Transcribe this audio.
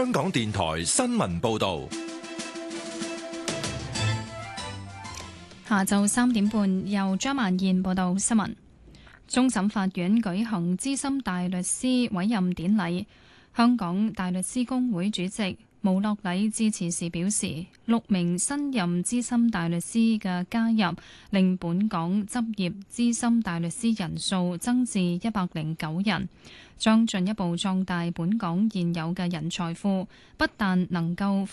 香港電台新聞報道。 下晝3點半，由張曼燕報道新聞。終審法院舉行資深大律師委任典禮，香港大律師公會主席毛樂禮致辭時表示，6名新任資深大律師嘅加入，令本港執業資深大律師人數增至109人，將進一步壯大本港現有嘅人才庫，不但能夠